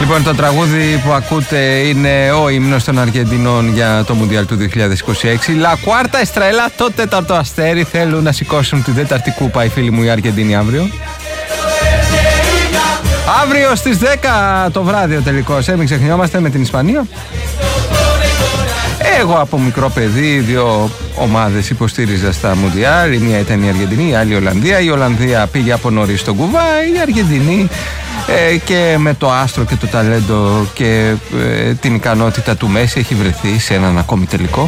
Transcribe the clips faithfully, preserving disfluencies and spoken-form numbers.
Λοιπόν, το τραγούδι που ακούτε είναι ο ύμνος των Αργεντινών για το Μουντιάλ του δύο χιλιάδες είκοσι έξι. La Cuarta Estrella, το τέταρτο αστέρι. Θέλουν να σηκώσουν την τέταρτη κούπα οι φίλοι μου οι Αργεντινοί αύριο. Αύριο στις δέκα το βράδυ ο τελικός, ε, μην ξεχνιόμαστε, με την Ισπανία. Εγώ από μικρό παιδί δύο ομάδες υποστήριζα στα Μουντιάλ. Η μία ήταν η Αργεντινή, η άλλη η Ολλανδία. Η Ολλανδία πήγε από νωρίς στον κουβά. Η Αργεντινή ε, και με το άστρο και το ταλέντο και ε, την ικανότητα του Μέση έχει βρεθεί σε έναν ακόμη τελικό.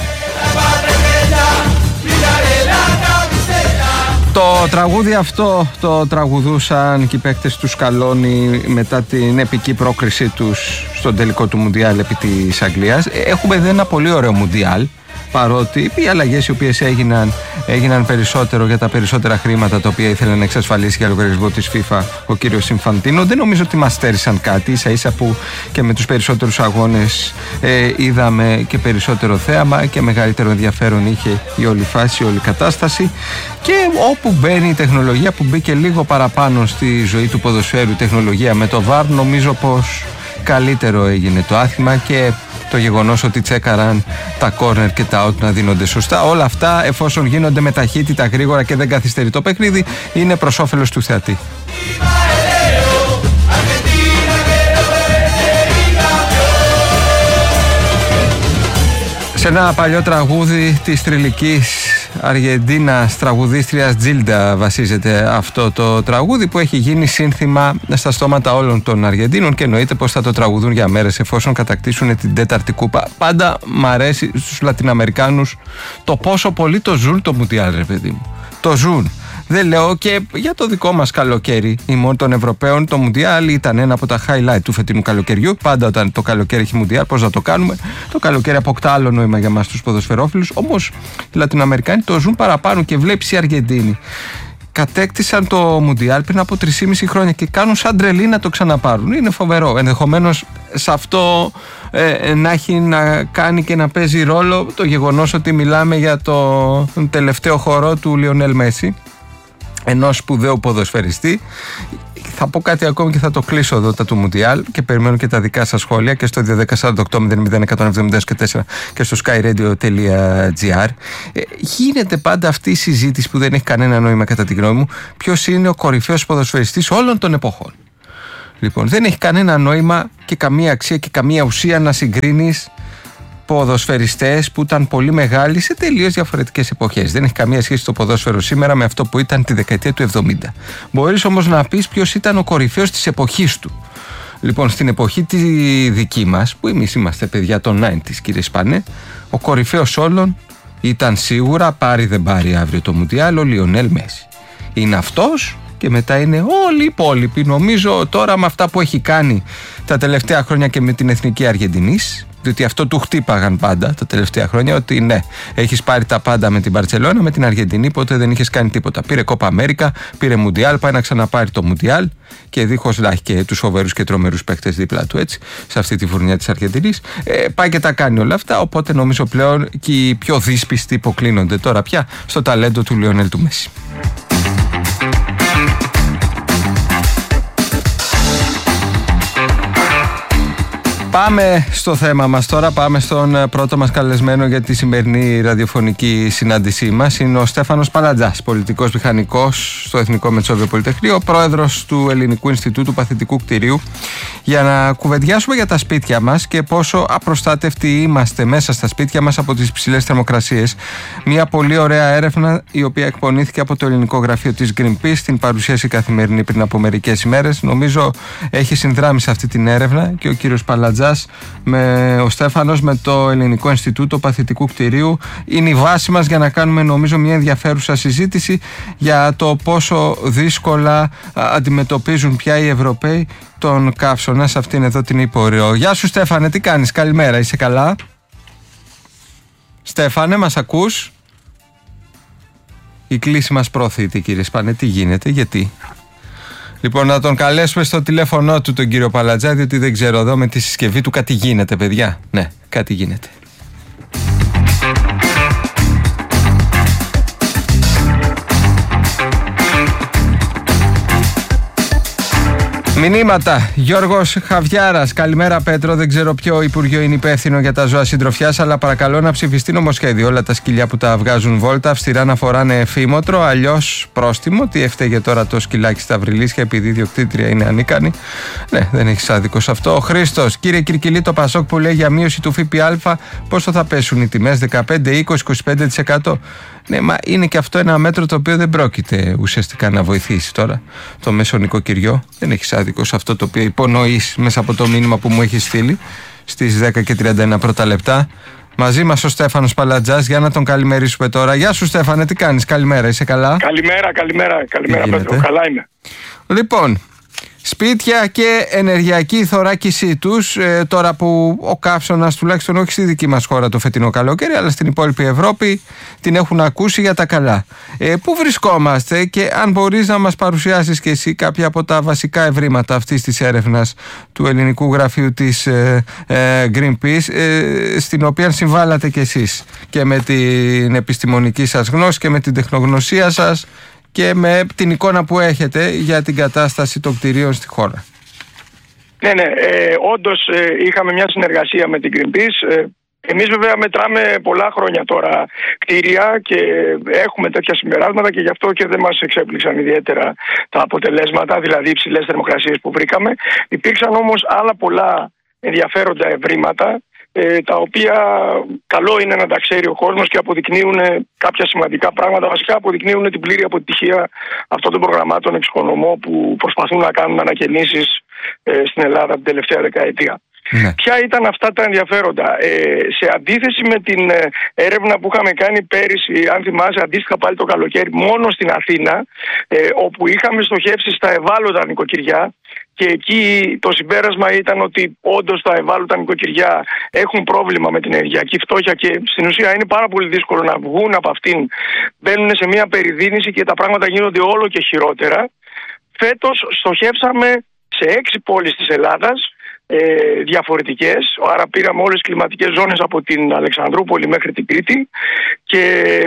Το τραγούδι αυτό το τραγουδούσαν και οι παίκτες του Σκαλόνι μετά την επική πρόκρισή τους στον τελικό του Μουντιάλ επί της Αγγλίας. Έχουμε δει ένα πολύ ωραίο Μουντιάλ, παρότι οι αλλαγές οι οποίες έγιναν έγιναν περισσότερο για τα περισσότερα χρήματα τα οποία ήθελε να εξασφαλίσει για λογαριασμό της FIFA ο κύριος Ινφαντίνο. Δεν νομίζω ότι μας στέρισαν κάτι, ίσα ίσα που και με τους περισσότερους αγώνες ε, είδαμε και περισσότερο θέαμα και μεγαλύτερο ενδιαφέρον είχε η όλη φάση, η όλη κατάσταση. Και όπου μπαίνει η τεχνολογία, που μπήκε λίγο παραπάνω στη ζωή του ποδοσφαίρου, η τεχνολογία με το βαρ, νομίζω πως καλύτερο έγινε το άθλημα και το γεγονός ότι τσέκαραν τα κόρνερ και τα out να δίνονται σωστά. Όλα αυτά, εφόσον γίνονται με ταχύτητα, γρήγορα και δεν καθυστερεί το παιχνίδι, είναι προς όφελος του θεατή. Σε ένα παλιό τραγούδι της θρυλικής Αργεντίνας τραγουδίστριας Τζίλντα βασίζεται αυτό το τραγούδι, που έχει γίνει σύνθημα στα στόματα όλων των Αργεντίνων και εννοείται πως θα το τραγουδούν για μέρες εφόσον κατακτήσουν την τέταρτη κούπα. Πάντα μ' αρέσει στους Λατινοαμερικάνους το πόσο πολύ το ζουν το Μουντιάλ, ρε παιδί μου. Το ζουν. Δεν λέω και για το δικό μας καλοκαίρι ημών των Ευρωπαίων. Το Μουντιάλ ήταν ένα από τα highlight του φετινού καλοκαιριού. Πάντα όταν το καλοκαίρι έχει Μουντιάλ, πώς να το κάνουμε. Το καλοκαίρι αποκτά άλλο νόημα για μας τους ποδοσφαιρόφιλους. Όμως οι Λατινοαμερικάνοι το ζουν παραπάνω και βλέπεις οι Αργεντίνοι κατέκτησαν το Μουντιάλ πριν από τρία και μισό χρόνια και κάνουν σαν τρελή να το ξαναπάρουν. Είναι φοβερό. Ενδεχομένως σε αυτό ε, να έχει να κάνει και να παίζει ρόλο το γεγονός ότι μιλάμε για το τελευταίο χορό του Λιονέλ Μέση, ενός σπουδαίου ποδοσφαιριστή. Θα πω κάτι ακόμη και θα το κλείσω εδώ τα του Μουντιάλ και περιμένω και τα δικά σας σχόλια και στο δύο ένα μηδέν οκτώ μηδέν μηδέν εκατόν εβδομήντα και τέσσερα και στο skyradio.gr. ε, γίνεται πάντα αυτή η συζήτηση που δεν έχει κανένα νόημα κατά τη γνώμη μου, ποιος είναι ο κορυφαίος ποδοσφαιριστής όλων των εποχών. Λοιπόν, δεν έχει κανένα νόημα και καμία αξία και καμία ουσία να συγκρίνεις ποδοσφαιριστές που ήταν πολύ μεγάλοι σε τελείως διαφορετικές εποχές. Δεν έχει καμία σχέση το ποδόσφαιρο σήμερα με αυτό που ήταν τη δεκαετία του εβδομήντα. Μπορείς όμως να πεις ποιος ήταν ο κορυφαίος της εποχής του. Λοιπόν, στην εποχή τη δική μας, που εμείς είμαστε παιδιά των ενενήντα, κύριε Σπανέ, ο κορυφαίος όλων ήταν σίγουρα, πάρει δεν πάρει αύριο το Μουντιάλ, ο Λιονέλ Μέση. Είναι αυτός και μετά είναι όλοι οι υπόλοιποι. Νομίζω τώρα με αυτά που έχει κάνει τα τελευταία χρόνια και με την Εθνική Αργεντινής, διότι αυτό του χτύπαγαν πάντα τα τελευταία χρόνια, ότι ναι, έχεις πάρει τα πάντα με την Μπαρτσελόνα, με την Αργεντινή ποτέ δεν είχες κάνει τίποτα. Πήρε Κόπα Αμέρικα, πήρε Μουντιάλ, πάει να ξαναπάρει το Μουντιάλ και δίχως να έχει και τους φοβερούς και τρομερούς παίκτες δίπλα του, έτσι, σε αυτή τη φουρνιά της Αργεντινής. Ε, πάει και τα κάνει όλα αυτά, οπότε νομίζω πλέον και οι πιο δύσπιστοι υποκλίνονται τώρα πια στο ταλέντο του Λιονέλ του Μέση. Πάμε στο θέμα μας τώρα, πάμε στον πρώτο μας καλεσμένο για τη σημερινή ραδιοφωνική συνάντησή μας. Είναι ο Στέφανος Παλατζάς, πολιτικός μηχανικός στο Εθνικό Μετσόβιο Πολυτεχνείο, πρόεδρος του Ελληνικού Ινστιτούτου Παθητικού Κτηρίου, για να κουβεντιάσουμε για τα σπίτια μας και πόσο απροστάτευτοι είμαστε μέσα στα σπίτια μας από τις υψηλές θερμοκρασίες. Μια πολύ ωραία έρευνα η οποία εκπονήθηκε από το Ελληνικό Γραφείο της Greenpeace, την παρουσίαση καθημερινή πριν από μερικές ημέρες. Νομίζω έχει συνδράμει σε αυτή την έρευνα και ο κύριος Παλατζάς, με ο Στέφανος, με το Ελληνικό Ινστιτούτο Παθητικού Κτηρίου. Είναι η βάση μας για να κάνουμε, νομίζω, μια ενδιαφέρουσα συζήτηση για το πόσο δύσκολα αντιμετωπίζουν πια οι Ευρωπαίοι τον καύσωνα σε αυτήν εδώ την υπορρίο. Γεια σου Στέφανε, τι κάνεις, καλημέρα, είσαι καλά? Στέφανε, μας ακούς? Η κλίση μας προωθείται, κύριε Σπάνε, τι γίνεται, γιατί? Λοιπόν, να τον καλέσουμε στο τηλέφωνο του τον κύριο Παλατζά, διότι δεν ξέρω εδώ με τη συσκευή του κάτι γίνεται, παιδιά. Ναι, κάτι γίνεται. Μηνύματα. Γιώργος Χαβιάρας. Καλημέρα, Πέτρο. Δεν ξέρω ποιο Υπουργείο είναι υπεύθυνο για τα ζώα συντροφιάς, αλλά παρακαλώ να ψηφιστεί νομοσχέδιο. Όλα τα σκυλιά που τα βγάζουν βόλτα αυστηρά να φοράνε εφήμοτρο, αλλιώς πρόστιμο. Τι έφταιγε τώρα το σκυλάκι στα Βρυλίσια επειδή η ιδιοκτήτρια είναι ανίκανη? Ναι, δεν έχει άδικο σε αυτό. Ο Χρήστος. Κύριε Κυρκυλή, το Πασόκ που λέει για μείωση του ΦΠΑ, πόσο θα πέσουν οι τιμές? δεκαπέντε, είκοσι, είκοσι πέντε τοις εκατό. Ναι, μα είναι και αυτό ένα μέτρο το οποίο δεν πρόκειται ουσιαστικά να βοηθήσει τώρα το μέσο νοικοκυριό. Δεν έχει άδικο σε αυτό το οποίο υπονοείς μέσα από το μήνυμα που μου έχει στείλει στις δέκα και τριάντα ένα πρώτα λεπτά. Μαζί μας ο Στέφανος Παλατζάς. Για να τον καλημερίσουμε τώρα. Γεια σου, Στέφανε, τι κάνεις? Καλημέρα, είσαι καλά? Καλημέρα, καλημέρα, καλημέρα Πέτρο, καλά είμαι. Λοιπόν, σπίτια και ενεργειακή θωράκισή τους, ε, τώρα που ο καύσωνας, τουλάχιστον όχι στη δική μας χώρα το φετινό καλοκαίρι, αλλά στην υπόλοιπη Ευρώπη την έχουν ακούσει για τα καλά. Ε, πού βρισκόμαστε και αν μπορείς να μας παρουσιάσεις και εσύ κάποια από τα βασικά ευρήματα αυτής της έρευνας του ελληνικού γραφείου της ε, ε, Greenpeace, ε, στην οποία συμβάλλατε κι εσείς και με την επιστημονική σας γνώση και με την τεχνογνωσία σας και με την εικόνα που έχετε για την κατάσταση των κτηρίων στη χώρα. Ναι, ναι, ε, όντως ε, είχαμε μια συνεργασία με την Greenpeace. Ε, εμείς βέβαια μετράμε πολλά χρόνια τώρα κτίρια και έχουμε τέτοια συμπεράσματα και γι' αυτό και δεν μας εξέπληξαν ιδιαίτερα τα αποτελέσματα, δηλαδή οι υψηλές θερμοκρασίες που βρήκαμε. Υπήρξαν όμως άλλα πολλά ενδιαφέροντα ευρήματα, Ε, τα οποία καλό είναι να τα ξέρει ο κόσμος και αποδεικνύουν κάποια σημαντικά πράγματα. Βασικά αποδεικνύουν την πλήρη αποτυχία αυτών των προγραμμάτων εξοικονομώ που προσπαθούν να κάνουν ανακαινήσεις ε, στην Ελλάδα την τελευταία δεκαετία. Ναι. Ποια ήταν αυτά τα ενδιαφέροντα? Ε, σε αντίθεση με την ε, έρευνα που είχαμε κάνει πέρυσι, αν θυμάσαι, αντίστοιχα πάλι το καλοκαίρι, μόνο στην Αθήνα, ε, όπου είχαμε στοχεύσει στα ευάλωτα νοικοκυριά, και εκεί το συμπέρασμα ήταν ότι όντως τα ευάλωτα νοικοκυριά έχουν πρόβλημα με την ενεργειακή φτώχεια και στην ουσία είναι πάρα πολύ δύσκολο να βγουν από αυτήν. Μπαίνουν σε μια περιδίνηση και τα πράγματα γίνονται όλο και χειρότερα. Φέτος στοχεύσαμε σε έξι πόλεις της Ελλάδας, ε, διαφορετικές. Άρα πήραμε όλες τις κλιματικές ζώνες από την Αλεξανδρούπολη μέχρι την Κρήτη και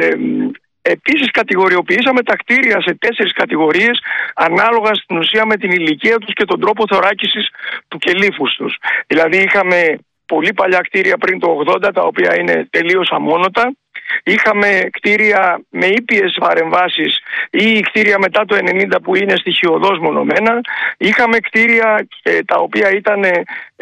επίσης κατηγοριοποιήσαμε τα κτίρια σε τέσσερις κατηγορίες ανάλογα στην ουσία με την ηλικία τους και τον τρόπο θωράκισης του κελύφους τους. Δηλαδή είχαμε πολύ παλιά κτίρια πριν το ογδόντα τα οποία είναι τελείως αμόνωτα. Είχαμε κτίρια με ήπιες παρεμβάσεις ή κτίρια μετά το ενενήντα που είναι στοιχειωδώς μονομένα. Είχαμε κτίρια ε, τα οποία ήταν ε,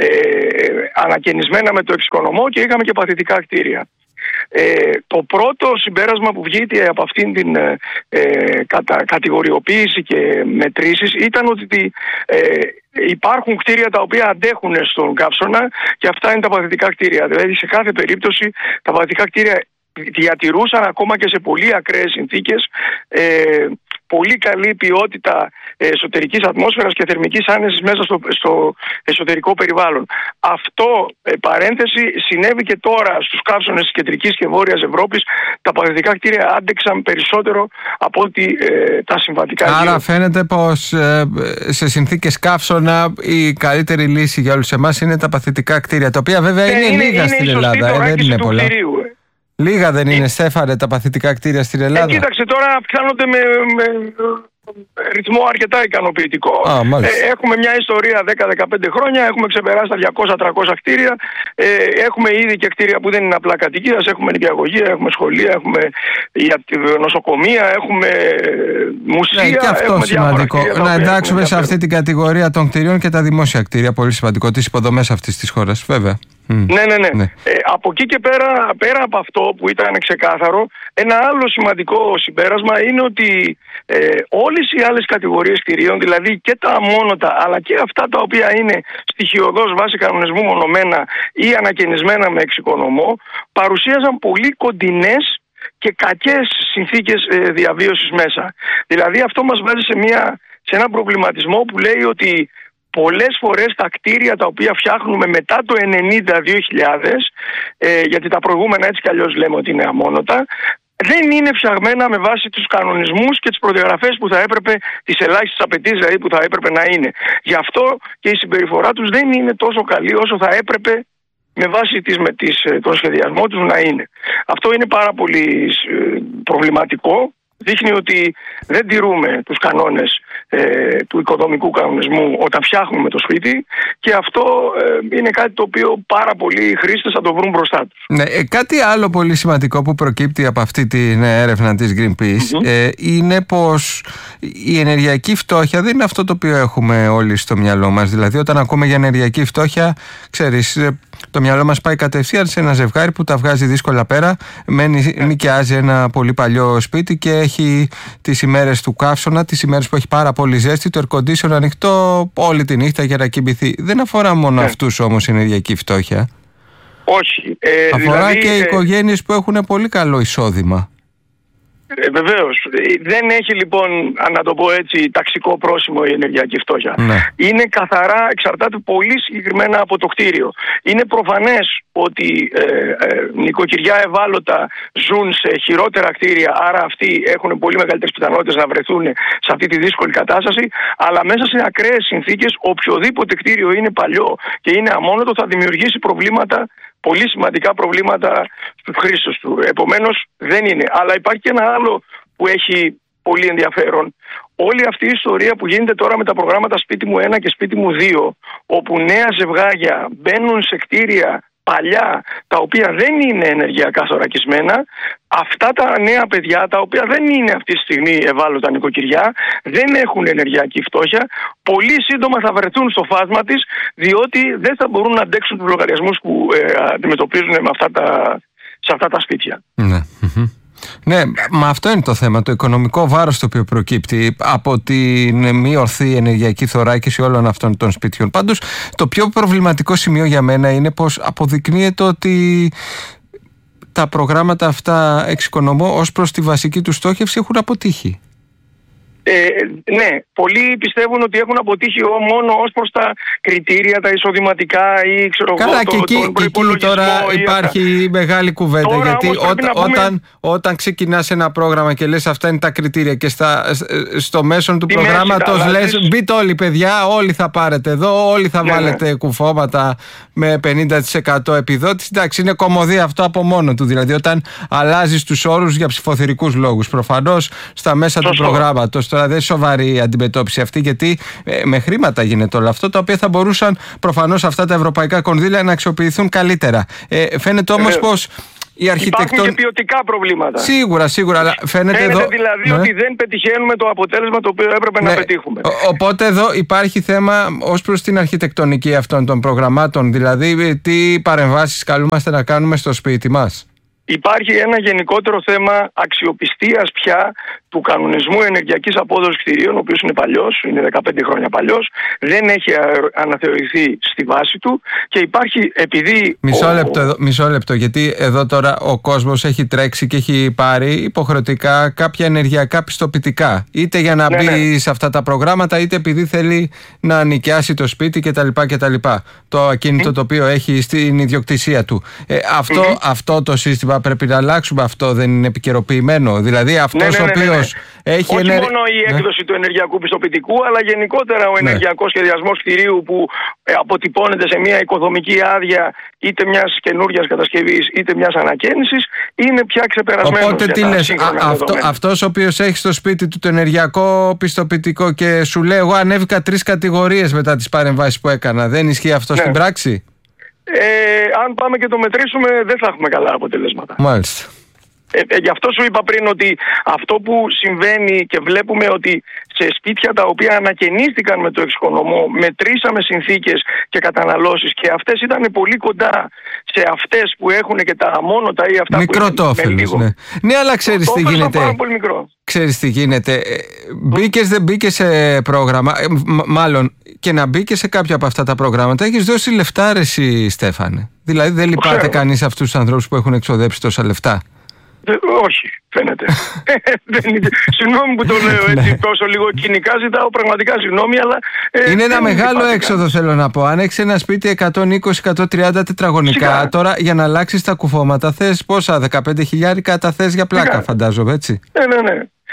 ανακαινισμένα με το εξοικονομώ και είχαμε και παθητικά κτίρια. Ε, το πρώτο συμπέρασμα που βγήκε από αυτήν την ε, κατα, κατηγοριοποίηση και μετρήσεις ήταν ότι ε, υπάρχουν κτίρια τα οποία αντέχουν στον καύσωνα και αυτά είναι τα παθητικά κτίρια. Δηλαδή σε κάθε περίπτωση τα παθητικά κτίρια διατηρούσαν ακόμα και σε πολύ ακραίες συνθήκες ε, πολύ καλή ποιότητα εσωτερικής ατμόσφαιρας και θερμικής άνεσης μέσα στο, στο εσωτερικό περιβάλλον. Αυτό, ε, παρένθεση, συνέβη και τώρα στους καύσωνες της κεντρικής και βόρειας Ευρώπης. Τα παθητικά κτίρια άντεξαν περισσότερο από ότι ε, τα συμβατικά. Άρα γύρω. Φαίνεται πως ε, σε συνθήκες καύσωνα η καλύτερη λύση για όλους εμάς είναι τα παθητικά κτίρια, τα οποία βέβαια είναι, είναι λίγα είναι στην Ελλάδα, ε, δεν είναι πολλά. Κτηρίου, ε. Λίγα δεν είναι, Στέφανε, τα παθητικά κτίρια στην Ελλάδα? Ε, κοίταξε, τώρα αυξάνονται με, με ρυθμό αρκετά ικανοποιητικό. Α, ε, έχουμε μια ιστορία δέκα με δεκαπέντε χρόνια, έχουμε ξεπεράσει τα διακόσια με τριακόσια κτίρια. Ε, έχουμε ήδη και κτίρια που δεν είναι απλά κατοικίας, έχουμε νοικιαγωγεία, έχουμε σχολεία, έχουμε νοσοκομεία, έχουμε μουσεία. Ναι, και αυτό έχουμε σημαντικό. Κτίρια, να εντάξουμε σε αυτή την κατηγορία των κτίριων και τα δημόσια κτίρια. Πολύ σημαντικό. Τις υποδομές αυτής της χώρας, βέβαια. Ναι, ναι, ναι. ναι. Ε, από εκεί και πέρα, πέρα από αυτό που ήταν ξεκάθαρο, ένα άλλο σημαντικό συμπέρασμα είναι ότι ε, όλες οι άλλες κατηγορίες κτηρίων, δηλαδή και τα αμόνωτα αλλά και αυτά τα οποία είναι στοιχειωδώς βάσει κανονισμού μονομένα ή ανακαινισμένα με εξοικονομώ, παρουσίαζαν πολύ κοντινές και κακές συνθήκες ε, διαβίωσης μέσα. Δηλαδή αυτό μας βάζει σε, μια, σε ένα προβληματισμό που λέει ότι πολλές φορές τα κτίρια τα οποία φτιάχνουμε μετά το ενενήντα δύο χιλιάδες, ε, γιατί τα προηγούμενα έτσι κι αλλιώς λέμε ότι είναι αμόνωτα, δεν είναι φτιαγμένα με βάση τους κανονισμούς και τις προδιαγραφές που θα έπρεπε, τις ελάχιστες απαιτήσεις δηλαδή που θα έπρεπε να είναι. Γι' αυτό και η συμπεριφορά τους δεν είναι τόσο καλή όσο θα έπρεπε με βάση τις, με τις, τον σχεδιασμό τους να είναι. Αυτό είναι πάρα πολύ προβληματικό. Δείχνει ότι δεν τηρούμε τους κανόνες ε, του οικοδομικού κανονισμού όταν φτιάχνουμε το σπίτι, και αυτό ε, είναι κάτι το οποίο πάρα πολλοί χρήστες θα το βρουν μπροστά τους. Ναι, ε, κάτι άλλο πολύ σημαντικό που προκύπτει από αυτή την έρευνα της Greenpeace mm-hmm. ε, είναι πως η ενεργειακή φτώχεια δεν είναι αυτό το οποίο έχουμε όλοι στο μυαλό μας. Δηλαδή όταν ακούμε για ενεργειακή φτώχεια, ξέρεις, το μυαλό μας πάει κατευθείαν σε ένα ζευγάρι που τα βγάζει δύσκολα πέρα, μένει, νοικιάζει ένα πολύ παλιό σπίτι και έχει τις ημέρες του καύσωνα, τις ημέρες που έχει πάρα πολύ ζέστη, το air condition ανοιχτό όλη τη νύχτα για να κοιμηθεί. Δεν αφορά μόνο yeah. αυτούς όμως η ενεργειακή φτώχεια. Όχι. Ε, αφορά δηλαδή, και οι ε... οικογένειες που έχουν πολύ καλό εισόδημα. Ε, βεβαίως. Δεν έχει λοιπόν, να το πω έτσι, ταξικό πρόσημο η ενεργειακή φτώχεια. Ναι. Είναι καθαρά, εξαρτάται πολύ συγκεκριμένα από το κτίριο. Είναι προφανές ότι ε, ε, νοικοκυριά ευάλωτα ζουν σε χειρότερα κτίρια, άρα αυτοί έχουν πολύ μεγαλύτερες πιθανότητες να βρεθούν σε αυτή τη δύσκολη κατάσταση, αλλά μέσα σε ακραίες συνθήκες οποιοδήποτε κτίριο είναι παλιό και είναι αμόνωτο θα δημιουργήσει προβλήματα, πολύ σημαντικά προβλήματα στους χρήστες του. Επομένως δεν είναι. Αλλά υπάρχει και ένα άλλο που έχει πολύ ενδιαφέρον. Όλη αυτή η ιστορία που γίνεται τώρα με τα προγράμματα Σπίτι μου ένα και Σπίτι μου δύο, όπου νέα ζευγάρια μπαίνουν σε κτίρια παλιά, τα οποία δεν είναι ενεργειακά θωρακισμένα, αυτά τα νέα παιδιά, τα οποία δεν είναι αυτή τη στιγμή ευάλωτα νοικοκυριά, δεν έχουν ενεργειακή φτώχεια, πολύ σύντομα θα βρεθούν στο φάσμα της, διότι δεν θα μπορούν να αντέξουν τους λογαριασμούς που ε, αντιμετωπίζουν με αυτά τα, σε αυτά τα σπίτια. Ναι. Ναι, μα αυτό είναι το θέμα, το οικονομικό βάρος το οποίο προκύπτει από την μη ορθή ενεργειακή θωράκιση όλων αυτών των σπιτιών. Πάντως, το πιο προβληματικό σημείο για μένα είναι πως αποδεικνύεται ότι τα προγράμματα αυτά εξοικονομώ ως προς τη βασική του στόχευση έχουν αποτύχει. Ε, ναι, πολλοί πιστεύουν ότι έχουν αποτύχει μόνο ως προς τα κριτήρια, τα εισοδηματικά ή ξέρω εγώ. Καλά, και εκεί, και εκεί τώρα υπάρχει μεγάλη κουβέντα. Τώρα, γιατί όμως, ό, πούμε... όταν, όταν ξεκινάς ένα πρόγραμμα και λες αυτά είναι τα κριτήρια και στα, στο μέσον του προγράμματος λες μπείτε όλοι παιδιά, όλοι θα πάρετε εδώ, όλοι θα ναι, βάλετε ναι. κουφώματα με πενήντα τοις εκατό επιδότηση. Εντάξει, είναι κωμωδία αυτό από μόνο του. Δηλαδή, όταν αλλάζεις τους όρους για ψηφοθερικούς λόγους, προφανώς στα μέσα Σωστό. του προγράμματος. Τώρα δεν είναι σοβαρή αντιμετώπιση αυτή, γιατί ε, με χρήματα γίνεται όλο αυτό, τα οποία θα μπορούσαν προφανώς αυτά τα ευρωπαϊκά κονδύλια να αξιοποιηθούν καλύτερα. Ε, φαίνεται όμως ε, πως η αρχιτεκτον... Υπάρχουν και ποιοτικά προβλήματα. Σίγουρα, σίγουρα. Αλλά φαίνεται, φαίνεται εδώ... δηλαδή ναι. ότι δεν πετυχαίνουμε το αποτέλεσμα το οποίο έπρεπε ναι. να πετύχουμε. Ο, οπότε εδώ υπάρχει θέμα ως προς την αρχιτεκτονική αυτών των προγραμμάτων. Δηλαδή, τι παρεμβάσεις καλούμαστε να κάνουμε στο σπίτι μας. Υπάρχει ένα γενικότερο θέμα αξιοπιστίας πια του κανονισμού ενεργειακής απόδοσης κτηρίων, ο οποίος είναι παλιός, είναι δεκαπέντε χρόνια παλιός, δεν έχει αναθεωρηθεί στη βάση του και υπάρχει επειδή... Μισό, ο... λεπτό, εδώ, μισό λεπτό, γιατί εδώ τώρα ο κόσμος έχει τρέξει και έχει πάρει υποχρεωτικά κάποια ενεργειακά πιστοποιητικά, είτε για να ναι, μπει ναι. σε αυτά τα προγράμματα, είτε επειδή θέλει να νοικιάσει το σπίτι κτλ. κτλ. Το ακίνητο mm. το οποίο έχει στην ιδιοκτησία του. Ε, αυτό, mm-hmm. αυτό το σύστημα πρέπει να αλλάξουμε, αυτό δεν είναι επικαιροποιημένο? Δηλαδή αυτός ναι, ναι, ναι, ο οποίος ναι. έχει... Όχι ενε... μόνο η έκδοση ναι. του ενεργειακού πιστοποιητικού, αλλά γενικότερα ο ενεργειακός ναι. σχεδιασμός κτηρίου που ε, αποτυπώνεται σε μια οικοδομική άδεια είτε μιας καινούργιας κατασκευής είτε μιας ανακαίνησης, είναι πια ξεπερασμένος. Οπότε τι λες, α, αυτό, αυτός ο οποίος έχει στο σπίτι του το ενεργειακό πιστοποιητικό και σου λέει εγώ ανέβηκα τρεις κατηγορίες μετά τις παρεμβάσεις που έκανα, δεν ισχύει αυτό ναι. στην πράξη? Ε, αν πάμε και το μετρήσουμε δεν θα έχουμε καλά αποτελέσματα. Μάλιστα. Ε, ε, γι' αυτό σου είπα πριν ότι αυτό που συμβαίνει και βλέπουμε ότι σε σπίτια τα οποία ανακαινίστηκαν με το εξοικονομώ, μετρήσαμε συνθήκες και καταναλώσεις και αυτές ήταν πολύ κοντά σε αυτές που έχουν και τα αμόνωτα ή αυτά μικρό που το όφελος, ναι. ναι, αλλά ξέρεις το τι γίνεται. Πάρα πολύ μικρό. Ξέρεις τι γίνεται. Μπήκες, δεν μπήκες σε πρόγραμμα, ε, μ- μάλλον και να μπήκες σε κάποια από αυτά τα προγράμματα, έχεις δώσει λεφτά ρε εσύ, Στέφανε. Δηλαδή δεν λυπάται κανείς αυτούς τους ανθρώπους που έχουν εξοδέψει τόσα λεφτά? Ε, όχι, φαίνεται. Συγγνώμη που το λέω έτσι τόσο λίγο κοινικά, ζητάω πραγματικά συγγνώμη, αλλά... Ε, είναι ένα μεγάλο έξοδο θέλω να πω. Αν έχεις ένα σπίτι εκατόν είκοσι με εκατόν τριάντα τετραγωνικά, Σιγά. τώρα για να αλλάξεις τα κουφώματα θες πόσα, δεκαπέντε χιλιάρικα τα θες για πλάκα, Σιγά. φαντάζομαι, έτσι. Ναι, ναι, ναι.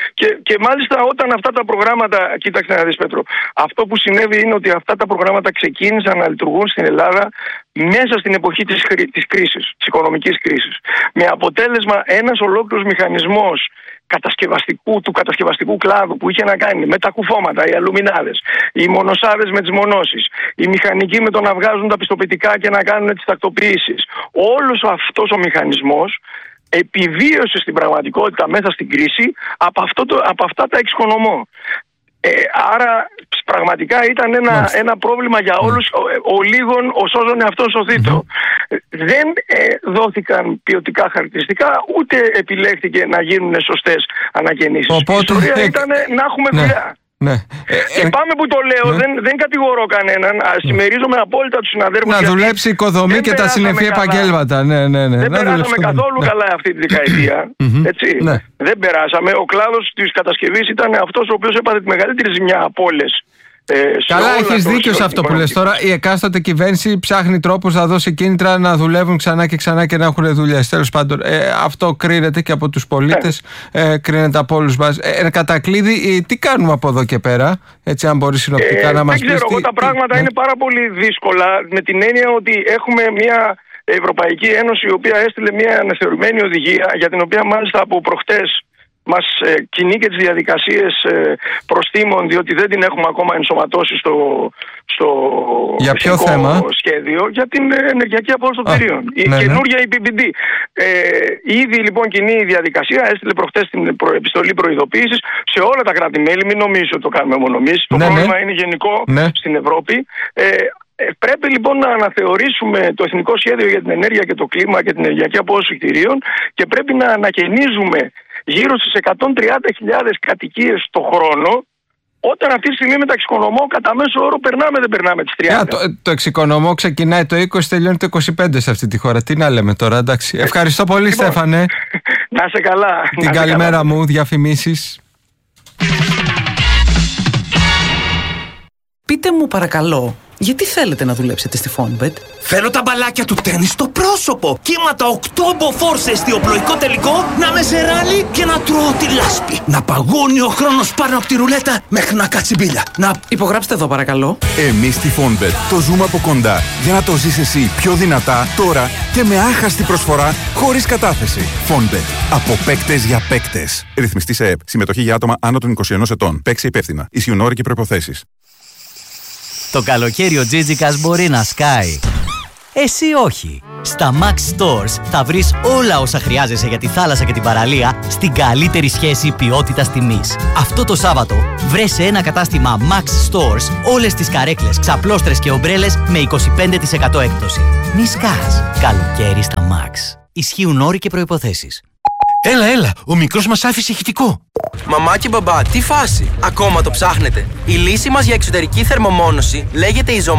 Και, και μάλιστα όταν αυτά τα προγράμματα, κοίταξε να δεις Πέτρο, αυτό που συνέβη είναι ότι αυτά τα προγράμματα ξεκίνησαν να λειτουργούν στην Ελλάδα μέσα στην εποχή της, της κρίσης, της οικονομικής κρίσης. Με αποτέλεσμα ένας ολόκληρος μηχανισμός κατασκευαστικού, του κατασκευαστικού κλάδου που είχε να κάνει με τα κουφώματα, οι αλουμινάδες, οι μονοσάδες με τις μονώσεις, οι μηχανικοί με το να βγάζουν τα πιστοποιητικά και να κάνουν τις τακτοποιήσεις. Όλος αυτός ο μηχανισμός επιβίωσε στην πραγματικότητα μέσα στην κρίση από, αυτό το, από αυτά τα εξοικονομώ. Ε, άρα πραγματικά ήταν ένα, ένα πρόβλημα για όλους. Ο, ο λίγον ο σώζον εαυτόν σωθήτω. Mm-hmm. Δεν ε, δόθηκαν ποιοτικά χαρακτηριστικά, ούτε επιλέχθηκε να γίνουν σωστές ανακαινήσεις. Οπότε... Η ιστορία ε, ήταν να έχουμε ναι. δουλειά. Ναι. Και ε, πάμε που το λέω, ναι. δεν, δεν κατηγορώ κανέναν. Συμμερίζομαι απόλυτα τους συναδέλφους. Να δουλέψει η οικοδομή και τα συνεφή επαγγέλματα. Ναι, ναι, ναι. Δεν να περάσαμε καθόλου ναι. καλά αυτή τη δεκαετία. Έτσι. Ναι. Δεν περάσαμε. Ο κλάδος της κατασκευής ήταν αυτός ο οποίος έπαθε τη μεγαλύτερη ζημιά από όλες. Ε, Καλά, έχεις δίκιο σε αυτό που λες τώρα. Η εκάστοτε κυβέρνηση ψάχνει τρόπους να δώσει κίνητρα να δουλεύουν ξανά και ξανά και να έχουν δουλειές. Τέλος πάντων, ε, αυτό κρίνεται και από τους πολίτες, ε, κρίνεται από όλους μας. Ε, ε, κατακλείδη, ε, τι κάνουμε από εδώ και πέρα, έτσι, αν μπορεί συνοπτικά ε, να μας πεις. Δεν ξέρω, εγώ τα πράγματα τι, είναι πάρα πολύ δύσκολα, με την έννοια ότι έχουμε μια Ευρωπαϊκή Ένωση η οποία έστειλε μια αναθεωρημένη οδηγία, για την οποία μάλιστα από προχτές μας ε, κινεί και τις διαδικασίες ε, προστίμων, διότι δεν την έχουμε ακόμα ενσωματώσει στο, στο για ποιο θέμα? σχέδιο για την ενεργειακή απόδοση των κτηρίων. Η ναι, καινούργια ναι. η πι πι ντι. Ε, ήδη λοιπόν κινεί η διαδικασία, έστειλε προχτές την προ, επιστολή προειδοποίησης σε όλα τα κράτη-μέλη. Μην νομίζω ότι το κάνουμε μόνο εμείς. Το ναι, πρόβλημα ναι. είναι γενικό ναι. στην Ευρώπη. Ε, Πρέπει λοιπόν να αναθεωρήσουμε το Εθνικό Σχέδιο για την Ενέργεια και το Κλίμα και την Ενεργειακή Απόδοση κτηρίων και πρέπει να ανακαινίζουμε γύρω στις εκατόν τριάντα χιλιάδες κατοικίες το χρόνο, όταν αυτή τη στιγμή με τα εξοικονομώ κατά μέσο όρο περνάμε, δεν περνάμε τις τριάντα. Yeah, το, το εξοικονομώ ξεκινάει το είκοσι, τελειώνει το είκοσι πέντε σε αυτή τη χώρα. Τι να λέμε τώρα, εντάξει. Ευχαριστώ πολύ λοιπόν, Στέφανε. Να είσαι καλά. Την καλημέρα καλά. Μου, διαφημίσεις. Πείτε μου παρακαλώ, γιατί θέλετε να δουλέψετε στη Fonbet? Θέλω τα μπαλάκια του τέννις στο πρόσωπο. Κύματα οκτώ μποφόρ σε εστιοπλοϊκό τελικό, να με σε ράλι και να τρώω τη λάσπη. Να παγώνει ο χρόνος πάνω από τη ρουλέτα μέχρι να κάτσει μπίλια. Να... Υπογράψτε εδώ παρακαλώ. Εμείς στη Fonbet το ζούμε από κοντά για να το ζεις εσύ πιο δυνατά τώρα και με άχαστη προσφορά χωρίς κατάθεση. Fonbet. Από παίκτες για παίκτες. Ρυθμιστή σε ΕΕΠ. Συμμετοχή για άτομα άνω των είκοσι ενός ετών. Παίξε υπεύθυνα. Ισχύουν όροι και προϋποθέσεις. Το καλοκαίρι ο Τζίτζικας μπορεί να σκάει. Εσύ όχι. Στα Max Stores θα βρεις όλα όσα χρειάζεσαι για τη θάλασσα και την παραλία στην καλύτερη σχέση ποιότητας-τιμής. Αυτό το Σάββατο βρες σε ένα κατάστημα Max Stores όλες τις καρέκλες, ξαπλώστρες και ομπρέλες με είκοσι πέντε τοις εκατό έκπτωση. Μη σκάς. Καλοκαίρι στα Max. Ισχύουν όροι και προϋποθέσεις. Έλα, έλα, ο μικρός μας άφησε ηχητικό. Μαμά και μπαμπά, τι φάση, ακόμα το ψάχνετε? Η λύση μας για εξωτερική θερμομόνωση λέγεται Isomax